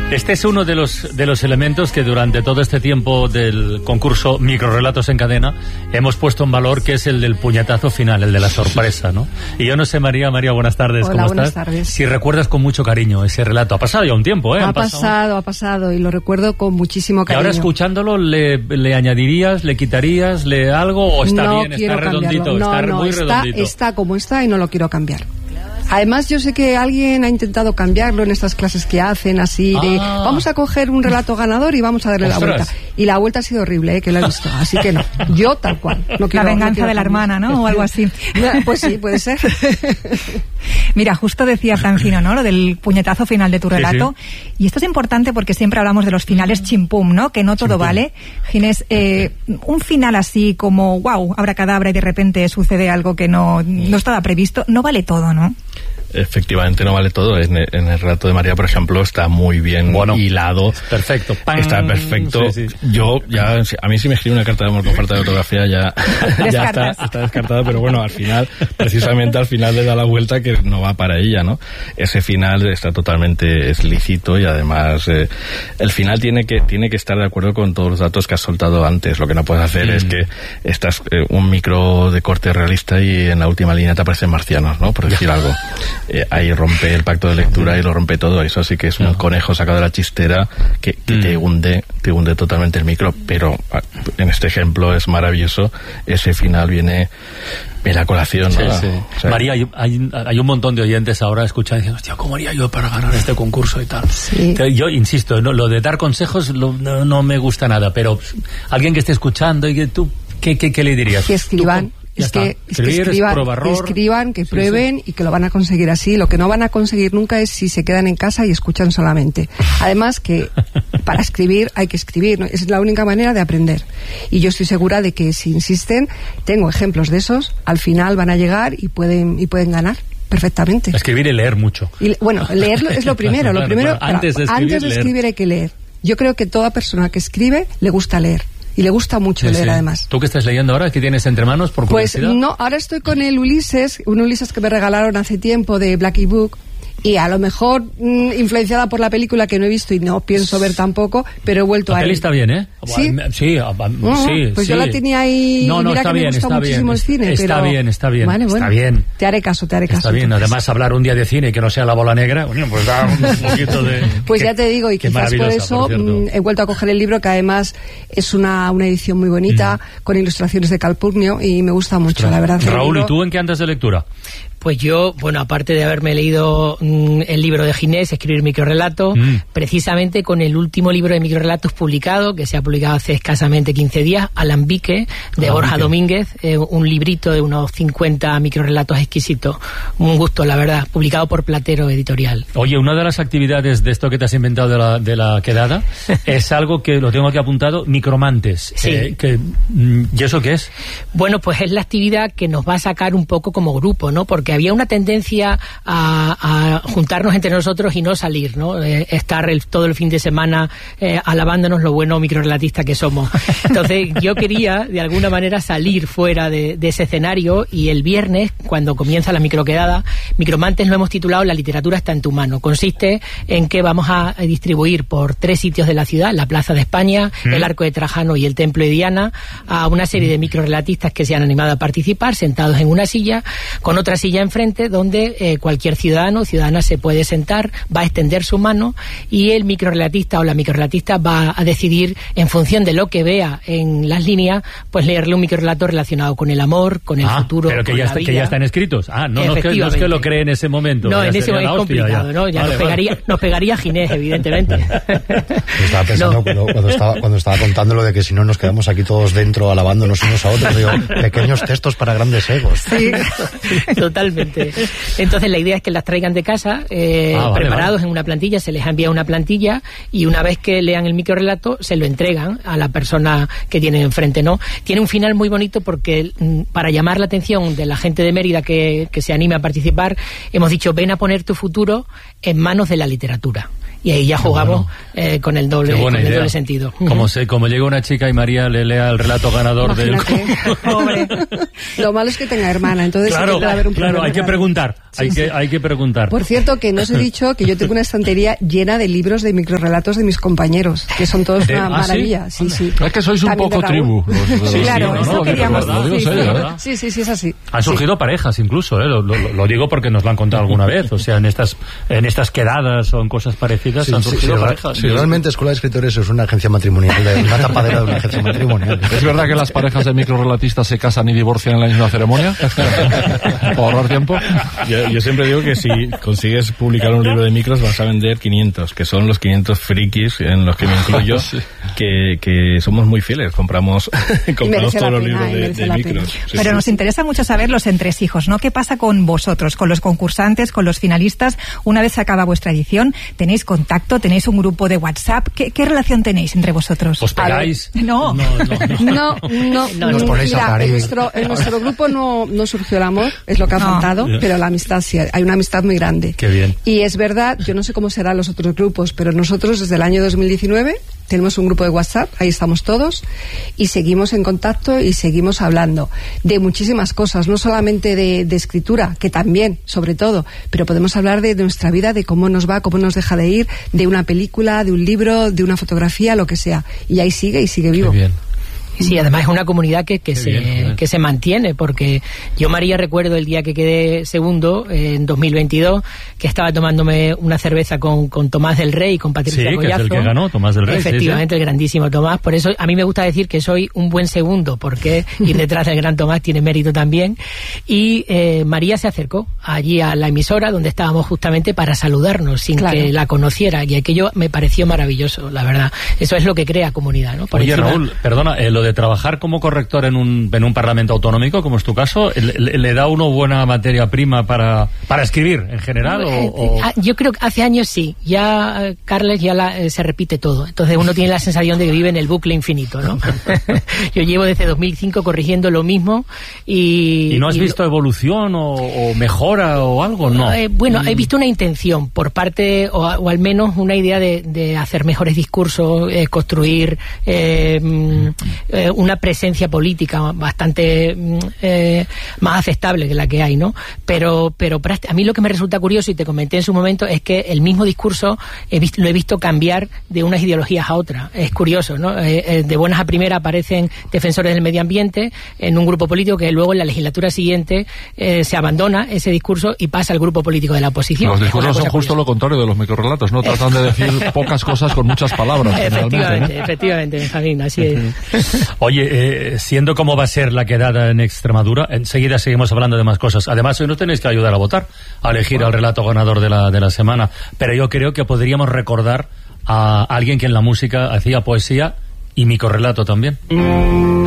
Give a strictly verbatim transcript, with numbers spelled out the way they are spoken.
Este es uno de los de los elementos que durante todo este tiempo del concurso Microrrelatos en Cadena hemos puesto en valor, que es el del puñetazo final, el de la sorpresa, ¿no? Y yo no sé, María, María, buenas tardes, Hola, ¿cómo buenas estás? Tardes. Si recuerdas con mucho cariño ese relato. Ha pasado ya un tiempo, ¿eh? Ha pasado, pasado, ha pasado, y lo recuerdo con muchísimo Y cariño. ahora escuchándolo, ¿le, le añadirías, le quitarías, le algo, o está no bien, quiero está redondito, cambiarlo. No, está no, muy está, redondito? está como está y no lo quiero cambiar. Además, yo sé que alguien ha intentado cambiarlo en estas clases que hacen así de Ah. vamos a coger un relato ganador y vamos a darle ¡Ostras! la vuelta. Y la vuelta ha sido horrible, ¿eh? Que lo he visto. Así que no, yo tal cual. No quiero, la venganza no quiero de la cambiar. hermana, ¿no? O algo así. Pues sí, puede ser. Mira, justo decía Francino, ¿no? Lo del puñetazo final de tu relato. Sí, sí. Y esto es importante porque siempre hablamos de los finales chimpum, ¿no? Que no todo Chimpum. vale. Ginés, eh, un final así como, wow, abracadabra y de repente sucede algo que no, no estaba previsto, no vale todo, ¿no? Efectivamente, no vale todo. En el, en el relato de María, por ejemplo, está muy bien Bueno, hilado. Perfecto. ¡Pam! Está perfecto. Sí, sí. Yo, ya, a mí si me escribe una carta de amor con falta de ortografía, ya, ya está, está descartada, pero bueno, al final, precisamente al final le da la vuelta que no va para ella, ¿no? Ese final está totalmente explícito y además eh, el final tiene que, tiene que estar de acuerdo con todos los datos que has soltado antes. Lo que no puedes hacer mm. es que estás eh, un micro de corte realista y en la última línea te aparecen marcianos, ¿no? Por decir algo. Eh, ahí rompe el pacto de lectura y lo rompe todo. Eso sí que es un no. conejo sacado de la chistera que, que mm. te hunde te hunde totalmente el micro, pero en este ejemplo es maravilloso. Ese final viene en la colación, ¿no? Sí, sí. O sea, María, hay, hay, hay un montón de oyentes ahora escuchando diciendo, hostia, ¿cómo haría yo para ganar este concurso y tal? Sí. Yo insisto, ¿no? Lo de dar consejos lo, no, no me gusta nada, pero alguien que esté escuchando y que tú, ¿qué, qué, qué le dirías? Que escriban. Es que, es que escriban, que escriban, que prueben sí, sí. y que lo van a conseguir así. Lo que no van a conseguir nunca es si se quedan en casa y escuchan solamente. Además que para escribir hay que escribir, ¿no? Es la única manera de aprender. Y yo estoy segura de que si insisten, tengo ejemplos de esos, al final van a llegar y pueden, y pueden ganar. Perfectamente. Escribir y leer mucho. Y, bueno, leerlo es lo primero. Lo primero claro, antes de escribir, antes de escribir hay que leer. Yo creo que toda persona que escribe le gusta leer. Y le gusta mucho sí, leer, sí. además. ¿Tú qué estás leyendo ahora? ¿Qué tienes entre manos, por curiosidad? Pues no, ahora estoy con el Ulises, un Ulises que me regalaron hace tiempo de Blackie Book. Y a lo mejor mmm, influenciada por la película que no he visto y no pienso ver tampoco, pero he vuelto la a él. La peli está bien, ¿eh? Sí, sí, uh-huh. sí pues sí. yo la tenía ahí. No, no, mira está que bien, me gusta está muchísimo bien. el cine, está pero... bien, está bien, vale, bueno, está bien. Te haré caso, te haré caso. Está bien, entonces. además hablar un día de cine y que no sea La Bola Negra, bueno, pues da un poquito de... Pues que, ya te digo, y quizás por eso por mmm, he vuelto a coger el libro, que además es una, una edición muy bonita, mm. con ilustraciones de Calpurnio, y me gusta mucho, Ostras. la verdad. Raúl, libro... ¿y tú en qué andas de lectura? Pues yo, bueno, aparte de haberme leído mmm, el libro de Ginés, Escribir microrrelato, mm. precisamente con el último libro de microrrelatos publicado, que se ha publicado hace escasamente quince días, Alambique, de Alambique. Borja Domínguez, eh, un librito de unos cincuenta microrrelatos exquisitos. Un gusto, la verdad, publicado por Platero Editorial. Oye, una de las actividades de esto que te has inventado de la, de la quedada es algo que lo tengo aquí apuntado, micromantes. Sí. Eh, que, ¿Y eso qué es? Bueno, pues es la actividad que nos va a sacar un poco como grupo, ¿no? Porque había una tendencia a, a juntarnos entre nosotros y no salir, ¿no? Eh, estar el, todo el fin de semana eh, alabándonos lo bueno microrelatistas que somos. Entonces yo quería de alguna manera salir fuera de, de ese escenario, y el viernes, cuando comienza la microquedada, Micromantes lo hemos titulado La literatura está en tu mano. Consiste en que vamos a distribuir por tres sitios de la ciudad, la Plaza de España, ¿Mm? el Arco de Trajano y el Templo de Diana, a una serie de microrelatistas que se han animado a participar, sentados en una silla, con otra silla enfrente, donde eh, cualquier ciudadano o ciudadana se puede sentar, va a extender su mano, y el microrelatista o la microrelatista va a decidir, en función de lo que vea en las líneas, pues leerle un microrelato relacionado con el amor, con el ah, futuro, pero que con ya la está, vida. que ya están escritos. Ah, no, no es, que, no es que lo cree en ese momento. No, en ese momento es complicado, ya. ¿no? Ya vale, nos, pegaría, vale. nos pegaría Ginés, evidentemente. Estaba pensando no. cuando, cuando, estaba, cuando estaba contando lo de que si no nos quedamos aquí todos dentro alabándonos unos a otros, digo, pequeños textos para grandes egos. Sí, totalmente. Entonces la idea es que las traigan de casa, eh, ah, vale, preparados vale. en una plantilla, se les envía una plantilla, y una vez que lean el microrelato se lo entregan a la persona que tienen enfrente, ¿no? Tiene un final muy bonito porque mm, para llamar la atención de la gente de Mérida que, que se anime a participar, hemos dicho, ven a poner tu futuro en manos de la literatura. y ahí ya jugamos bueno. eh, con el doble, con el doble sentido. Como, se, como llega una chica y María le lea el relato ganador del... Pobre. Lo malo es que tenga hermana, entonces claro, sí que haber un claro, hay que preguntar, sí, hay, sí. Que, hay que preguntar. Por cierto, que no os he dicho que yo tengo una estantería llena de libros de microrelatos de mis compañeros, que son todos una ¿Ah, maravilla. Sí, sí. Es que sois un También poco tribu. Los, los, sí, claro, no, eso no, queríamos. Lo digo serio, ¿eh? Sí, sí, sí, es así. Han surgido sí. parejas incluso, ¿eh? lo, lo, lo digo porque nos lo han contado alguna vez, o sea, en estas en estas quedadas o en cosas parecidas sí, han surgido sí, parejas. Sí, realmente Escuela de Escritores es una agencia matrimonial, una tapadera de una agencia matrimonial. ¿Es verdad que las parejas de microrelatistas se casan y divorcian en la misma ceremonia? ¿Para ahorrar tiempo? Yo, yo siempre digo que si consigues publicar un libro de micros vas a vender quinientos, que son los quinientos frikis en los que me incluyo, sí. que, que somos muy fieles, compramos, compramos todos los libros de, de micros. Sí, Pero sí. nos interesa mucho saber los entresijos, ¿no? ¿Qué pasa con vosotros, con los concursantes, con los finalistas? Una vez se acaba vuestra edición, ¿tenéis contacto? ¿Tenéis un grupo de WhatsApp? ¿Qué, qué relación tenéis entre vosotros? ¿Os pegáis? No. No, no, no. no Nos ponéis mira, a parir. En nuestro, en nuestro grupo no, no surgió el amor, es lo que ha no. faltado, yeah. pero la amistad sí, hay una amistad muy grande. Qué bien. Y es verdad, yo no sé cómo serán los otros grupos, pero nosotros desde el año dos mil diecinueve tenemos un grupo de WhatsApp, ahí estamos todos, y seguimos en contacto y seguimos hablando de muchísimas cosas, no solamente de, de escritura, que también, sobre todo, pero podemos hablar de, de nuestra vida, de cómo nos va, cómo nos deja de ir, de una película, de un libro, de una fotografía, lo que sea. Y ahí sigue y sigue vivo. Qué bien. Sí, además es una comunidad que, que, se, bien, que se mantiene, porque yo, María, recuerdo el día que quedé segundo, eh, en dos mil veintidós, que estaba tomándome una cerveza con, con Tomás del Rey y con Patricia sí, Collazo. Que es el que ganó, Tomás del Rey. Efectivamente, sí, sí. El grandísimo Tomás. Por eso a mí me gusta decir que soy un buen segundo, porque ir detrás del gran Tomás tiene mérito también. Y eh, María se acercó allí a la emisora donde estábamos justamente para saludarnos, sin claro. que la conociera, y aquello me pareció maravilloso, la verdad. Eso es lo que crea comunidad, ¿no? Por Oye, encima... Raúl, perdona, eh, lo de trabajar como corrector en un, en un parlamento autonómico, como es tu caso, ¿le, le da uno buena materia prima para, para escribir en general? O, o... Yo creo que hace años sí, ya, Carles, ya la, eh, se repite todo. Entonces uno tiene la sensación de que vive en el bucle infinito, ¿no? Yo llevo desde dos mil cinco corrigiendo lo mismo y... ¿Y no has y visto lo... evolución o, o mejora o algo? No. Eh, bueno, mm. he visto una intención por parte, o, o al menos una idea de, de hacer mejores discursos, eh, construir eh, eh, una presencia política bastante eh, más aceptable que la que hay, ¿no? Pero, pero a mí lo que me resulta curioso, y te comenté en su momento, es que el mismo discurso he visto, lo he visto cambiar de unas ideologías a otras. Es curioso, ¿no? Eh, eh, de buenas a primeras aparecen defensores del medio ambiente en un grupo político que luego en la legislatura siguiente eh, se abandona ese discurso y pasa al grupo político de la oposición. Los discursos son justo lo contrario de los microrelatos, ¿no? Tratan de decir pocas cosas con muchas palabras. Efectivamente, ¿no? efectivamente, Benjamín, así es. Oye, eh, siendo cómo va a ser la quedada en Extremadura, enseguida seguimos hablando de más cosas. Además, hoy nos tenéis que ayudar a votar, a elegir bueno. al relato ganador de la, de la semana. Pero yo creo que podríamos recordar a alguien que en la música hacía poesía y microrelato también.